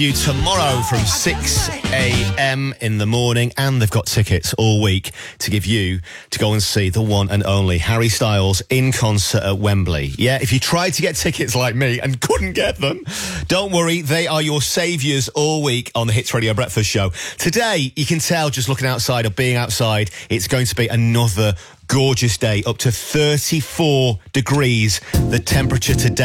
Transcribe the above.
You tomorrow from 6 a.m. in the morning, and they've got tickets all week to give you to go and see the one and only Harry Styles in concert at Wembley. Yeah, if you tried to get tickets like me and couldn't get them, don't worry, they are your saviours all week on the Hits Radio Breakfast Show. Today, you can tell just looking outside or being outside, it's going to be another gorgeous day, up to 34 degrees, the temperature today.